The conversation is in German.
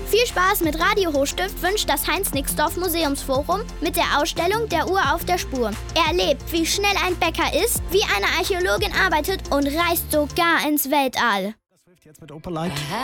Viel Spaß mit Radio Hochstift wünscht das Heinz-Nixdorf Museumsforum mit der Ausstellung Der Uhr auf der Spur. Erlebt, wie schnell ein Bäcker ist, wie eine Archäologin arbeitet und reist sogar ins Weltall. Das hilft jetzt mit Operlight.